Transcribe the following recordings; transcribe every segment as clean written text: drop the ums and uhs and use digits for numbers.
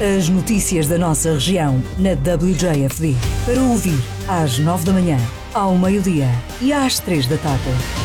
As notícias da nossa região na WJFD. Para ouvir às 9 da manhã, ao meio-dia e às 3 da tarde.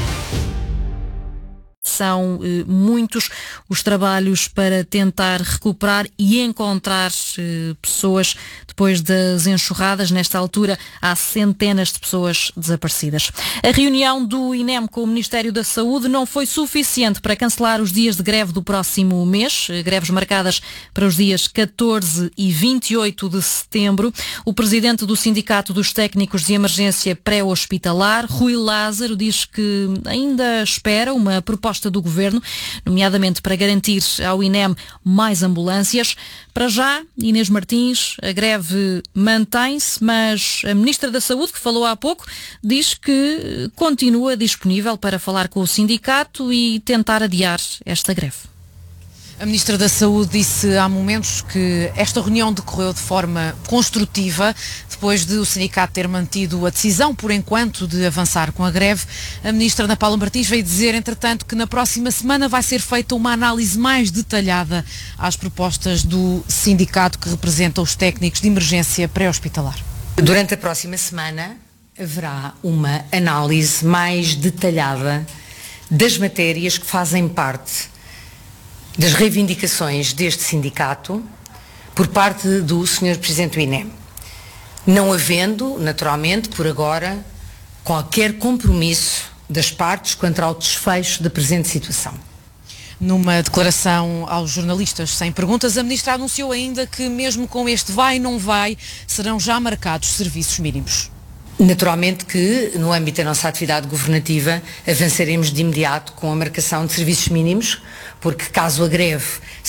São muitos os trabalhos para tentar recuperar e encontrar pessoas depois das enxurradas. Nesta altura, há centenas de pessoas desaparecidas. A reunião do INEM com o Ministério da Saúde não foi suficiente para cancelar os dias de greve do próximo mês, greves marcadas para os dias 14 e 28 de setembro. O presidente do Sindicato dos Técnicos de Emergência Pré-Hospitalar, Rui Lázaro, diz que ainda espera uma proposta do Governo, nomeadamente para garantir ao INEM mais ambulâncias. Para já, Inês Martins, a greve mantém-se, mas a Ministra da Saúde, que falou há pouco, diz que continua disponível para falar com o sindicato e tentar adiar esta greve. A Ministra da Saúde disse há momentos que esta reunião decorreu de forma construtiva, depois de o sindicato ter mantido a decisão, por enquanto, de avançar com a greve. A Ministra Ana Paula Martins veio dizer, entretanto, que na próxima semana vai ser feita uma análise mais detalhada às propostas do sindicato que representa os técnicos de emergência pré-hospitalar. Durante a próxima semana haverá uma análise mais detalhada das matérias que fazem parte das reivindicações deste sindicato por parte do Sr. Presidente do INEM, não havendo, naturalmente, por agora, qualquer compromisso das partes quanto ao desfecho da presente situação. Numa declaração aos jornalistas sem perguntas, a Ministra anunciou ainda que, mesmo com este vai e não vai, serão já marcados serviços mínimos. Naturalmente que, no âmbito da nossa atividade governativa, avançaremos de imediato com a marcação de serviços mínimos, porque caso a greve,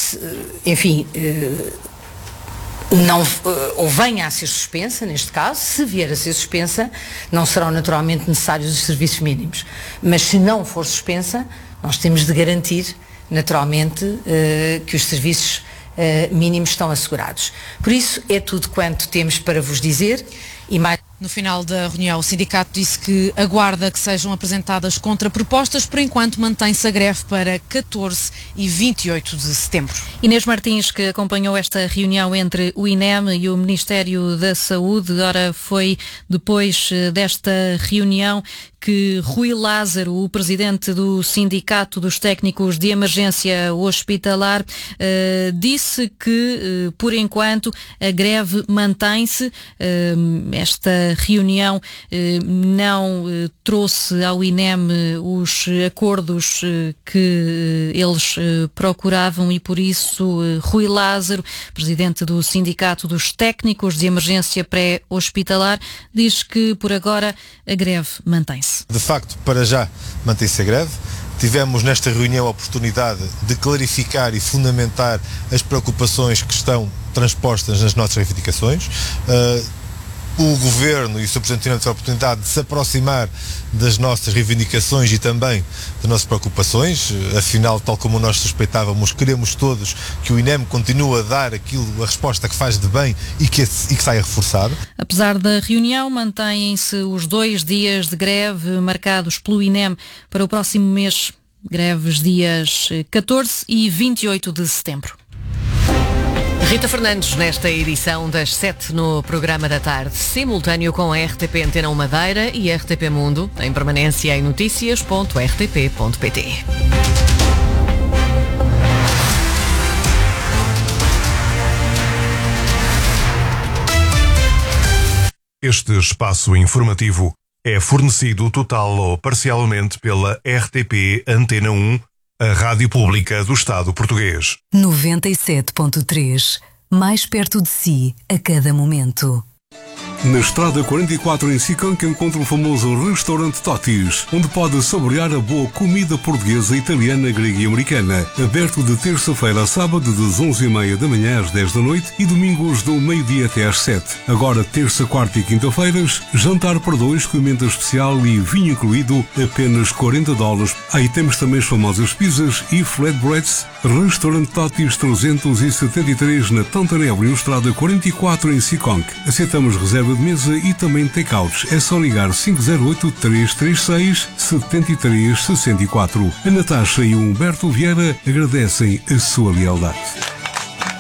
não, ou venha a ser suspensa, neste caso, se vier a ser suspensa, não serão naturalmente necessários os serviços mínimos. Mas se não for suspensa, nós temos de garantir, naturalmente, que os serviços mínimos estão assegurados. Por isso, é tudo quanto temos para vos dizer e mais. No final da reunião, o sindicato disse que aguarda que sejam apresentadas contrapropostas. Por enquanto, mantém-se a greve para 14 e 28 de setembro. Inês Martins, que acompanhou esta reunião entre o INEM e o Ministério da Saúde. Ora, foi depois desta reunião que Rui Lázaro, o presidente do Sindicato dos Técnicos de Emergência Hospitalar, disse que, por enquanto, a greve mantém-se. Esta reunião não trouxe ao INEM os acordos que eles procuravam e, por isso, Rui Lázaro, presidente do Sindicato dos Técnicos de Emergência Pré-Hospitalar, diz que, por agora, a greve mantém-se. De facto, para já, mantém-se a greve. Tivemos nesta reunião a oportunidade de clarificar e fundamentar as preocupações que estão transpostas nas nossas reivindicações. O Governo e o Sr. Presidente tiveram a oportunidade de se aproximar das nossas reivindicações e também das nossas preocupações. Afinal, tal como nós suspeitávamos, queremos todos que o INEM continue a dar a resposta que faz de bem e que saia reforçado. Apesar da reunião, mantêm-se os 2 dias de greve marcados pelo INEM para o próximo mês. Greves dias 14 e 28 de setembro. Rita Fernandes, nesta edição das 7 no programa da tarde, simultâneo com a RTP Antena 1 Madeira e RTP Mundo, em permanência em noticias.rtp.pt. Este espaço informativo é fornecido total ou parcialmente pela RTP Antena 1, a Rádio Pública do Estado Português. 97.3. Mais perto de si a cada momento. Na Estrada 44 em Sicão que encontra o famoso restaurante Totis, onde pode saborear a boa comida portuguesa, italiana, grega e americana. Aberto de terça-feira a sábado das 11h30 da manhã às 10 da noite e domingos do meio-dia até às 7. Agora terça, quarta e quinta-feiras, jantar para 2 com emenda especial e vinho incluído, apenas $40. Aí temos também as famosas pizzas e flatbreads. Restaurante Totis 373 na Tantané Avenue, Estrada 44 em Sicão. Aceitamos reserva de mesa e também takeouts. É só ligar 508-336-7364. A Natasha e o Humberto Vieira agradecem a sua lealdade.